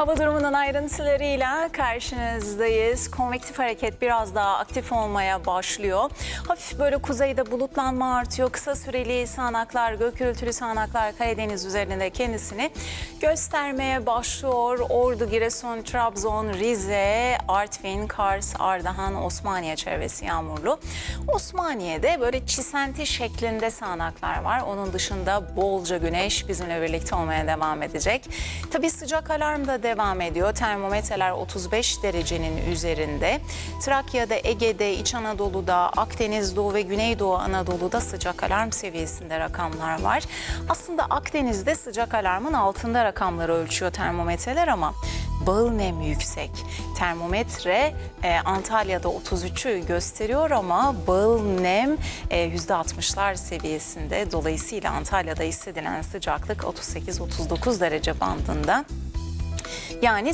Hava durumunun ayrıntılarıyla karşınızdayız. Konvektif hareket biraz daha aktif olmaya başlıyor. Hafif böyle kuzeyde bulutlanma artıyor. Kısa süreli sağanaklar, gök gürültülü sağanaklar Karadeniz üzerinde kendisini göstermeye başlıyor. Ordu, Giresun, Trabzon, Rize, Artvin, Kars, Ardahan, Osmaniye çevresi yağmurlu. Osmaniye'de böyle çisenti şeklinde sağanaklar var. Onun dışında bolca güneş bizimle birlikte olmaya devam edecek. Tabii sıcak alarm da devam ediyor. Termometreler 35 derecenin üzerinde. Trakya'da, Ege'de, İç Anadolu'da, Akdeniz, Doğu ve Güneydoğu Anadolu'da sıcak alarm seviyesinde rakamlar var. Aslında Akdeniz'de sıcak alarmın altında rakamları ölçüyor termometreler ama bağıl nem yüksek. Termometre Antalya'da 33'ü gösteriyor ama bağıl nem %60'lar seviyesinde. Dolayısıyla Antalya'da hissedilen sıcaklık 38-39 derece bandında. Yani